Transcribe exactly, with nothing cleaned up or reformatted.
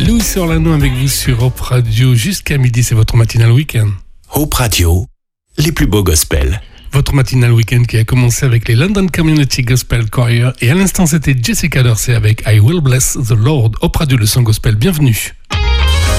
Louis Orlano avec vous sur Hope Radio jusqu'à midi, c'est votre matinal week-end. Hope Radio, les plus beaux gospels. Votre matinal week-end qui a commencé avec les London Community Gospel Choir et à l'instant c'était Jessica Dorsey avec I Will Bless the Lord. Hope Radio, le son gospel, bienvenue.